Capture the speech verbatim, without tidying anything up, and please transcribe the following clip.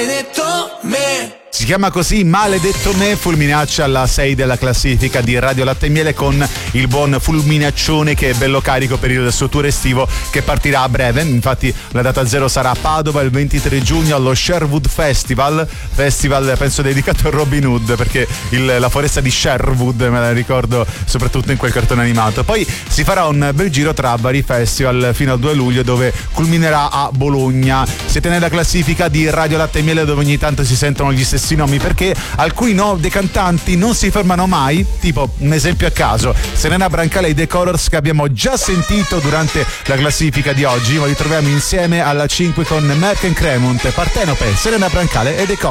maledetto me. Si chiama così Maledetto me, Fulminaccia alla sei della classifica di Radio Latte e Miele, con il buon Fulminaccione che è bello carico per il suo tour estivo che partirà a breve. Infatti la data zero sarà a Padova il ventitré giugno allo Sherwood Festival, festival penso dedicato a Robin Hood, perché il, la foresta di Sherwood me la ricordo soprattutto in quel cartone animato. Poi si farà un bel giro tra vari festival fino al due luglio, dove culminerà a Bologna. Siete nella classifica di Radio Latte e Miele, dove ogni tanto si sentono gli stessi nomi, perché alcuni no, dei cantanti non si fermano mai, tipo un esempio a caso Serena Brancale e The Colors, che abbiamo già sentito durante la classifica di oggi, ma li troviamo insieme alla cinque con Merck and Cremont, Partenope, Serena Brancale e The Colors.